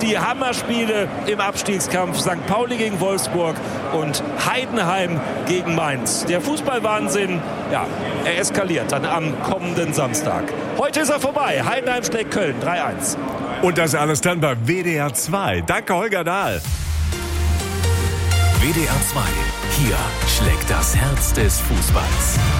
die Hammerspiele im Abstiegskampf. St. Pauli gegen Wolfsburg und Heidenheim gegen Mainz. Der Fußballwahnsinn, ja, er eskaliert dann am kommenden Samstag. Heute ist er vorbei. Heidenheim schlägt Köln 3-1. Und das alles dann bei WDR 2. Danke, Holger Dahl. WDR 2. Hier schlägt das Herz des Fußballs.